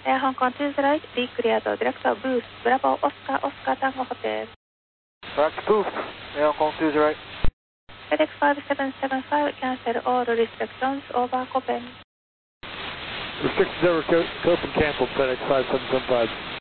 Air Hong Kong 20, be clear to direct booth, Bravo, Oscar, Oscar, Tango Hotel. Direct booth, Air Hong Kong 20. FedEx 5775, cancel all restrictions over Copen. Restrictions over Copen canceled, FedEx 5775.